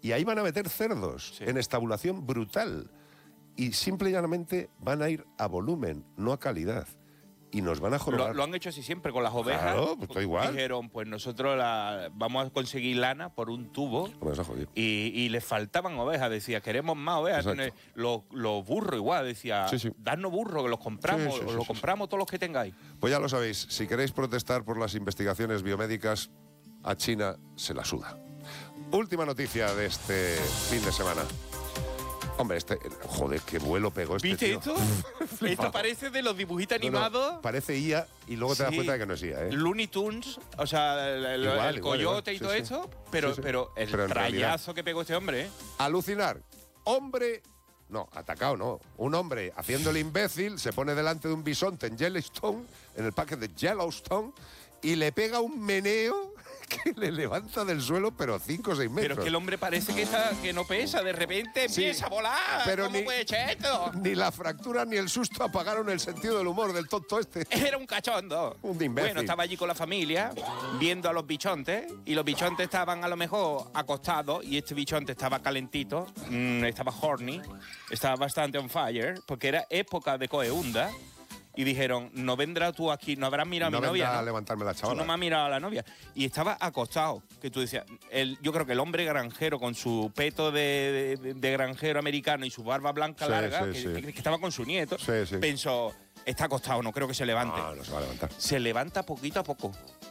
Y ahí van a meter cerdos en estabulación brutal. Y simple y llanamente van a ir a volumen, no a calidad. Y nos van a jorobar. Lo han hecho así siempre con las ovejas. Claro, pues está igual. Dijeron, pues nosotros vamos a conseguir lana por un tubo. Pues y les faltaban ovejas. Decía, queremos más ovejas. Los burros igual. Decía, dadnos burros, que los compramos. Os lo compramos todos los que tengáis. Pues ya lo sabéis, si queréis protestar por las investigaciones biomédicas, a China se la suda. Última noticia de este fin de semana. Hombre, joder, qué vuelo pegó este ¿Viste tío. esto? Esto parece de los dibujitos animados. No, parece IA y luego te das cuenta de que no es IA, ¿eh? Looney Tunes, o sea, el coyote y todo eso, pero el rayazo que pegó este hombre, ¿eh? Alucinar. Hombre... No, atacado no. Un hombre haciendo el imbécil se pone delante de un bisonte en Yellowstone, en el parque de Yellowstone, y le pega un meneo que le levanta del suelo, pero 5 o 6 metros. Pero es que el hombre parece que no pesa, de repente empieza a volar. Pero ¿Cómo puede echar esto? Ni la fractura ni el susto apagaron el sentido del humor del tonto este. Era un cachondo. Un imbécil. Bueno, estaba allí con la familia, viendo a los bichontes, y los bichontes estaban a lo mejor acostados, y este bichonte estaba calentito, estaba horny, estaba bastante on fire, porque era época de coeunda. Y dijeron, no vendrás tú aquí, no habrás mirado a mi novia. No a levantarme la chavala. Tú no me has mirado a la novia. Y estaba acostado, que tú decías, yo creo que el hombre granjero con su peto de granjero americano y su barba blanca larga, que estaba con su nieto, pensó, está acostado, no creo que se levante. No se va a levantar. Se levanta poquito a poco.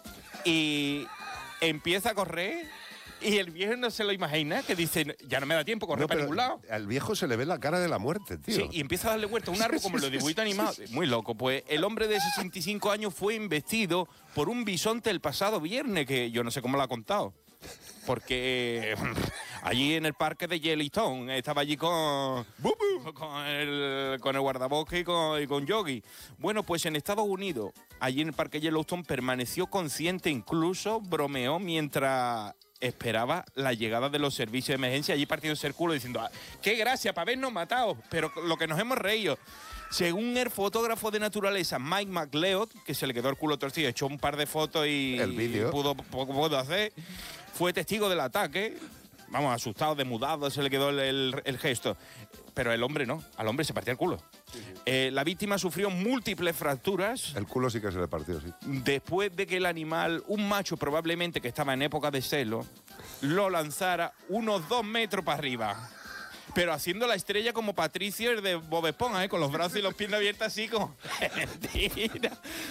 Y empieza a correr. Y el viejo no se lo imagina, que dice, ya no me da tiempo, correr para ningún lado. Al viejo se le ve la cara de la muerte, tío. Sí, y empieza a darle vuelta a un árbol como los dibujitos animados. Muy loco. Pues el hombre de 65 años fue investido por un bisonte el pasado viernes, que yo no sé cómo lo ha contado. Porque allí en el parque de Yellowstone estaba allí con el guardabosque y con Yogi. Bueno, pues en Estados Unidos, allí en el parque Yellowstone, permaneció consciente, incluso bromeó mientras esperaba la llegada de los servicios de emergencia, allí partiéndose el culo diciendo, qué gracia para habernos matado, pero lo que nos hemos reído. Según el fotógrafo de naturaleza Mike McLeod, que se le quedó el culo torcido, echó un par de fotos y pudo hacer, fue testigo del ataque. Vamos, asustado, demudado, se le quedó el gesto. Pero el hombre no, al hombre se partía el culo. La víctima sufrió múltiples fracturas. El culo sí que se le partió, sí. Después de que el animal, un macho probablemente que estaba en época de celo, lo lanzara unos 2 metros para arriba. Pero haciendo la estrella como Patricio, el de Bob Esponja, con los brazos y los pies abiertos así como... Mentira.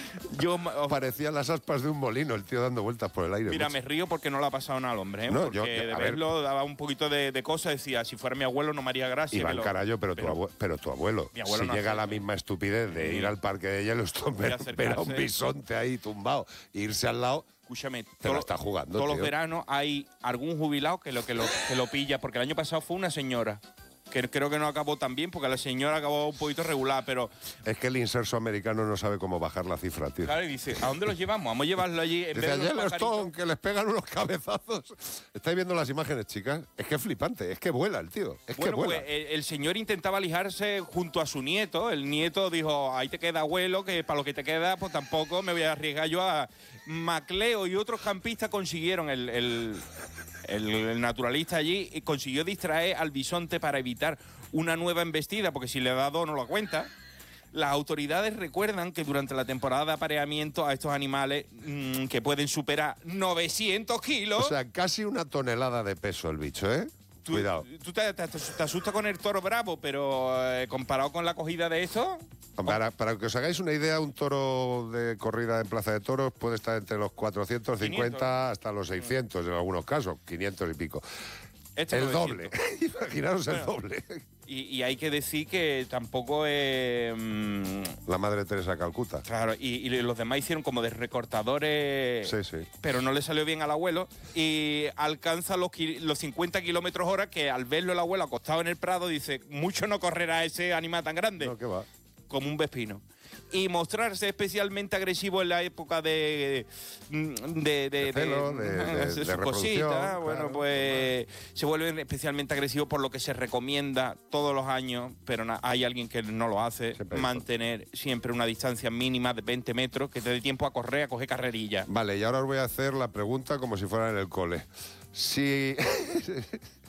Parecían las aspas de un molino, el tío dando vueltas por el aire. Mira, me río porque no le ha pasado nada al hombre, ¿eh? No, porque de verlo daba un poquito de cosa. Decía, si fuera mi abuelo no me haría gracia. Iván Carayo, pero tu abuelo. Mi abuelo si no llega a la misma estupidez de ir al parque de Yellowstone, ver a un bisonte ahí tumbado, e irse al lado... Escúchame, te lo está jugando, todos los veranos hay algún jubilado que lo pilla, porque el año pasado fue una señora, que creo que no acabó tan bien, porque la señora acabó un poquito regular, pero... Es que el inserso americano no sabe cómo bajar la cifra, tío. Claro, y dice, ¿a dónde los llevamos? Vamos a llevarlo allí. Dice, a Yellowstone, que les pegan unos cabezazos. ¿Estáis viendo las imágenes, chicas? Es que es flipante, es que vuela el tío, que vuela. Pues el señor intentaba alijarse junto a su nieto. El nieto dijo, ahí te queda, abuelo, que para lo que te queda, pues tampoco me voy a arriesgar yo a... Macleo y otros campistas consiguieron, el naturalista allí, y consiguió distraer al bisonte para evitar una nueva embestida, porque si le da 2 no lo cuenta. Las autoridades recuerdan que durante la temporada de apareamiento a estos animales que pueden superar 900 kilos... O sea, casi 1 tonelada de peso el bicho, ¿eh? Cuidado. Tú te asustas con el toro bravo, pero comparado con la cogida de eso... Para que os hagáis una idea, un toro de corrida en Plaza de Toros puede estar entre los 450 500. Hasta los 600 en algunos casos, 500 y pico. El doble. Imaginaros el doble. Y hay que decir que tampoco es... la Madre Teresa Calcuta. Claro, y los demás hicieron como de recortadores, pero no le salió bien al abuelo, y alcanza los 50 kilómetros hora, que al verlo el abuelo acostado en el prado dice, mucho no correrá ese animal tan grande. No, ¿qué va? Como un vespino. Y mostrarse especialmente agresivo en la época de cositas, bueno, pues se vuelven especialmente agresivos, por lo que se recomienda todos los años, pero hay alguien que no lo hace, mantener siempre una distancia mínima de 20 metros, que te dé tiempo a correr, a coger carrerilla. Vale, y ahora os voy a hacer la pregunta como si fuera en el cole. Si